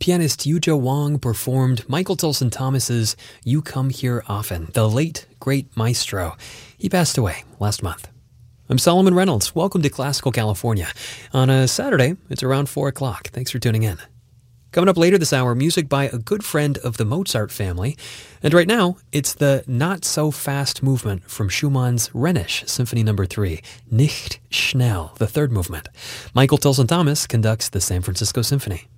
pianist Yuja Wang performed Michael Tilson Thomas's You Come Here Often, the late, great maestro. He passed away last month. I'm Solomon Reynolds. Welcome to Classical California. On a Saturday, it's around 4 o'clock. Thanks for tuning in. Coming up later this hour, music by a good friend of the Mozart family. And right now, it's the not-so-fast movement from Schumann's Rhenish Symphony No. 3, Nicht schnell, the third movement. Michael Tilson Thomas conducts the San Francisco Symphony.